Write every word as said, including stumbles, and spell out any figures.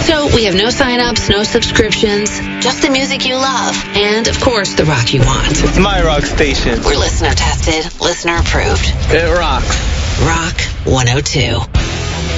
So we have no sign-ups, no subscriptions, just the music you love, and, of course, the rock you want. It's my rock station. We're listener-tested, listener-approved. It rocks. Rock one oh two.